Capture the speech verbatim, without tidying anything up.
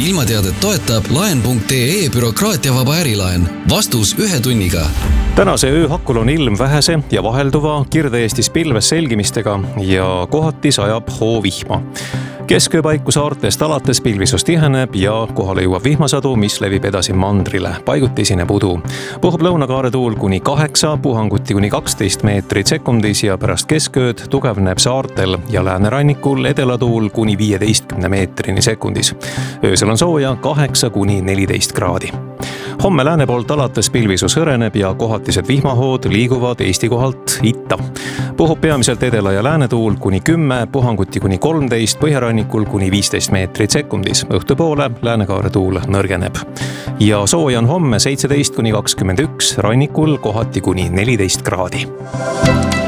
ilmateadet toetab laen punkt ee bürokraatiavaba ärilaen. Vastus ühe tunniga. Tänase öö hakul on ilm vähese ja vahelduva Kirde-Eestis pilves selgimistega ja kohati sajab hoovihma. Kesköö paiku saartest alates pilvisus tiheneb ja kohale jõuab vihmasadu, mis levib edasi mandrile. Paiguti esineb udu. Puhub lõunakaare tuul kuni kaheksa, puhanguti kuni kaksteist meetrit sekundis ja pärast keskööd tugevneb saartel ja läänerannikul edelatuul kuni viieteistkümne meetrini sekundis. Öösel on sooja kaheksa kuni neliteist kraadi. Homme lääne poolt alates pilvisus hõreneb ja kohatised vihmahood liiguvad Eesti kohalt itta. Puhub peamiselt edela ja läänetuul kuni kümme, puhanguti kuni kolmteist, põhjarannikul kuni viisteist meetrit sekundis. Õhtupoole läänekaare tuul nõrgeneb. Ja sooja on homme seitseteist kuni kakskümmend üks, rannikul kohati kuni neliteist kraadi.